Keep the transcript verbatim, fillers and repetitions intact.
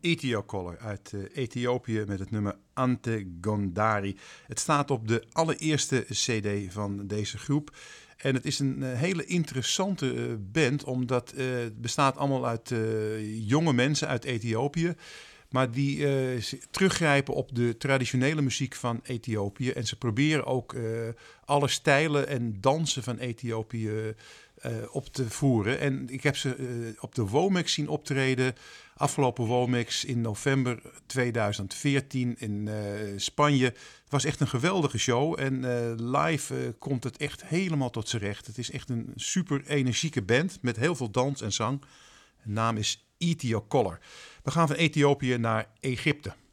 Ethiocolor uit uh, Ethiopië met het nummer Ante Gondari. Het staat op de allereerste cd van deze groep. En het is een uh, hele interessante uh, band, omdat uh, het bestaat allemaal uit uh, jonge mensen uit Ethiopië. Maar die uh, teruggrijpen op de traditionele muziek van Ethiopië. En ze proberen ook uh, alle stijlen en dansen van Ethiopië uh, op te voeren. En ik heb ze uh, op de Womex zien optreden. Afgelopen Womex in november tweeduizend veertien in uh, Spanje. Het was echt een geweldige show. En uh, live uh, komt het echt helemaal tot z'n recht. Het is echt een super energieke band met heel veel dans en zang. De naam is Ethiocolor. We gaan van Ethiopië naar Egypte.